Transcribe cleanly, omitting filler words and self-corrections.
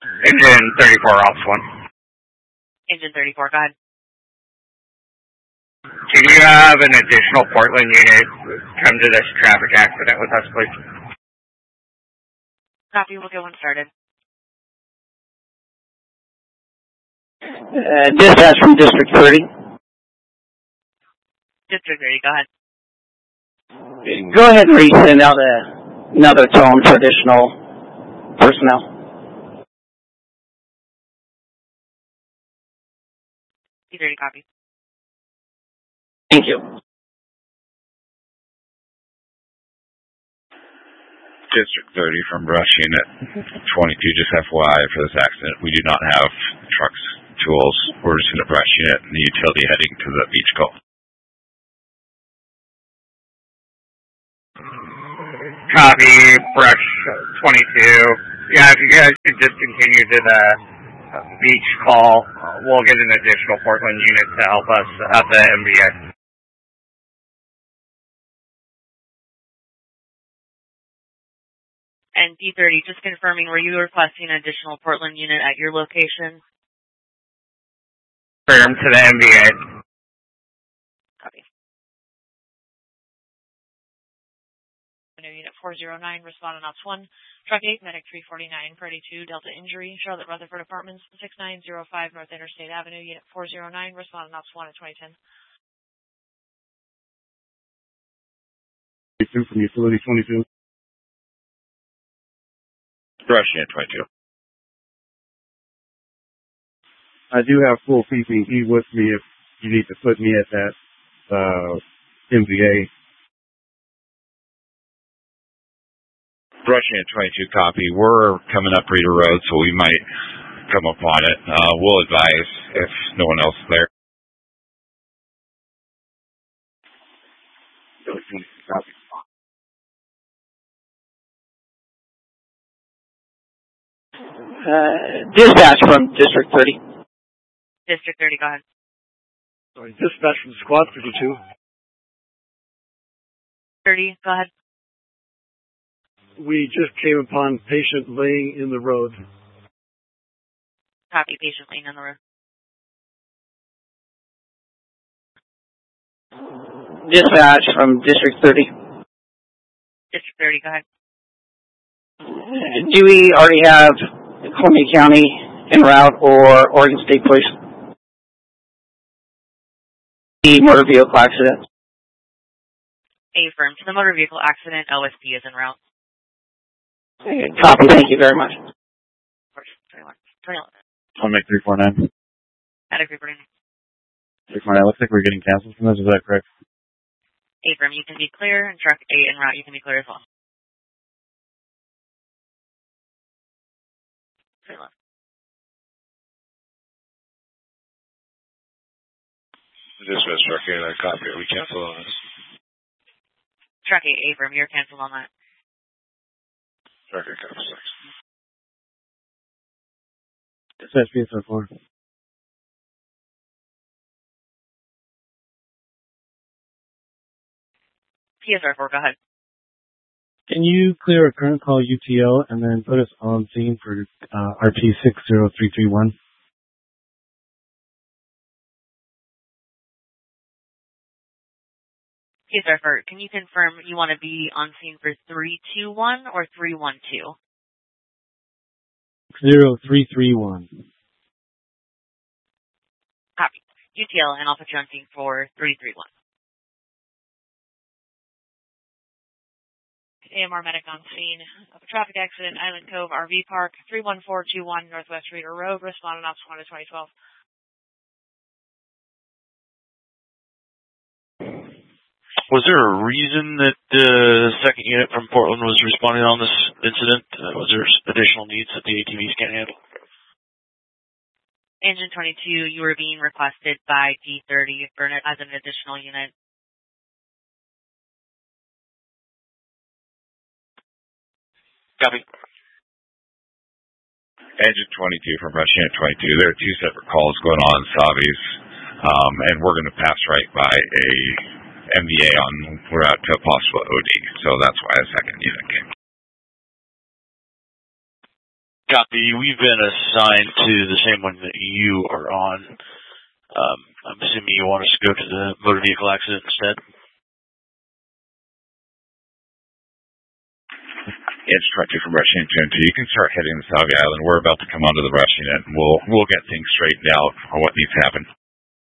Engine 34, Ops 1. Engine 34, go ahead. Can you have an additional Portland unit come to this traffic accident with us, please? Copy, we'll get one started. Dispatch from District 30. District 30, go ahead. Go ahead and resend out another tone for additional personnel. D30, copy. Thank you. District 30 from Brush Unit 22, just FYI for this accident. We do not have trucks, tools. We're just in a Brush Unit and the utility heading to the beach call. Copy, Brush 22. Yeah, if you guys could just continue to the beach call, we'll get an additional Portland unit to help us at the MBA. And D30, just confirming, were you requesting an additional Portland unit at your location? Confirm to the MBA. Copy. Unit 409, respond on Ops 1. Truck 8, Medic 349, Party 2, Delta Injury, Charlotte Rutherford Apartments, 6905 North Interstate Avenue, Unit 409, respond on Ops 1 at 2010. From Utility 22. Brush Unit 22. I do have full PPE with me if you need to put me at that MVA. Brush Unit 22 copy. We're coming up Reeder Road, so we might come upon it. We'll advise if no one else is there. Copy. Dispatch from District 30. District 30, go ahead. Sorry, dispatch from Squad 52. 30, go ahead. We just came upon patient laying in the road. Copy, patient laying on the road. Dispatch from District 30. District 30, go ahead. Do we already have Columbia County en route or Oregon State Police? The motor vehicle accident. Affirm. To the motor vehicle accident, OSP is en route. Copy. Thank you very much. 21. I'll make 349. Medic reporting. 349. Looks like we're getting canceled from this. Is that correct? Affirm. You can be clear, and truck 8 en route, you can be clear as well. Dispatch truck 8, I copy it. We cancel on this. Truck 8, Affirm. You're canceled on that. Truck 8, copy 6. Dispatch PSR4. PSR4, go ahead. Can you clear a current call UTL and then put us on scene for RP 60331? PSR4, can you confirm you want to be on scene for 321 or 312? 0331. Copy. UTL, and I'll put you on scene for 331. AMR medic on scene of a traffic accident, Island Cove RV Park, 31421 Northwest Reeder Road. Respond on Ops 1 to 2012. Was there a reason that the second unit from Portland was responding on this incident? Was there additional needs that the ATVs can't handle? Engine 22, you were being requested by D30 as an additional unit. Copy. Engine 22 from Rush Unit 22. There are two separate calls going on in Savi's, and we're going to pass right by a MVA on route to a possible OD. So that's why a second unit came. Copy. We've been assigned to the same one that you are on. I'm assuming you want us to go to the motor vehicle accident instead? It's Truck 2 from Rush Unit 2 and 2. You can start heading to Salga Island. We're about to come onto the Rush Unit, and we'll get things straightened out on what needs to happen.